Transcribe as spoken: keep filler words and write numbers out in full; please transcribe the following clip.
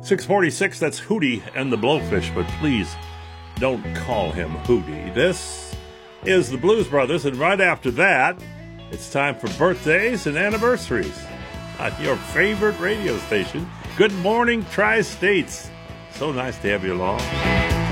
six forty-six, that's Hootie and the Blowfish, but please don't call him Hootie. This is the Blues Brothers, and right after that, it's time for birthdays and anniversaries on your favorite radio station. Good morning, Tri-States. So nice to have you along.